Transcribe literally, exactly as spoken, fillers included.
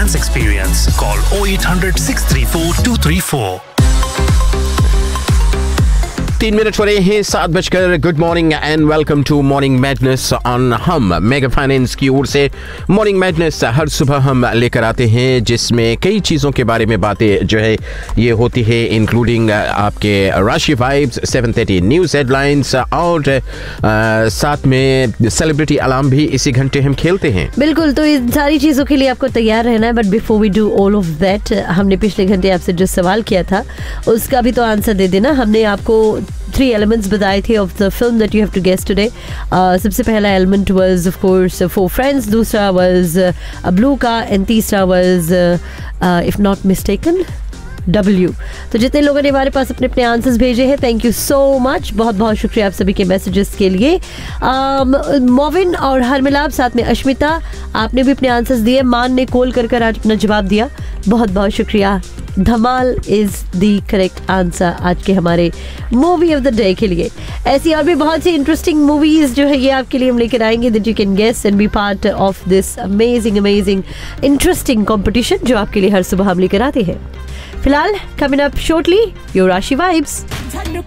intense experience. Call oh eight hundred six three four two three four. तीन minute हो रहे हैं सात बजकर। Good morning and welcome to morning madness on हम मेगा फाइनेंस की ओर से। मॉर्निंग मैडनेस हर सुबह हम लेकर आते हैं जिसमें कई चीज़ों के बारे में बातें जो है ये होती है, इंक्लूडिंग आपके राशि vibes, seven thirty news headlines और आ, साथ में सेलिब्रिटी अलार्म भी इसी घंटे हम खेलते हैं। बिल्कुल, तो इन सारी चीज़ों के लिए आपको तैयार रहना है। But before we do all of that, हमने पिछले घंटे आपसे जो सवाल किया था उसका भी तो आंसर दे देना। हमने आपको थ्री एलिमेंट्स बताए थे of the film that you have to guess today. सबसे पहला element was of course four friends, दूसरा was a blue car and तीसरा was if not mistaken W. तो जितने लोगों ने हमारे पास अपने अपने आंसर्स भेजे हैं, थैंक यू सो मच, बहुत बहुत शुक्रिया आप सभी के मैसेजेस के लिए। मोविन और हरमिलाब, साथ में अश्मिता, आपने भी अपने आंसर्स दिए। मान ने कॉल कर कर आज अपना जवाब दिया, बहुत बहुत शुक्रिया। धमाल इज द करेक्ट आंसर आज के हमारे मूवी ऑफ द डे के लिए। ऐसी और भी बहुत सी इंटरेस्टिंग मूवीज जो है ये आपके लिए हम लेकर आएंगे that you can guess and B part of this amazing amazing interesting competition जो आपके लिए हर सुबह हम लेकर आते हैं। फिलहाल कमिंग अप शॉर्टली योर राशि वाइब्स।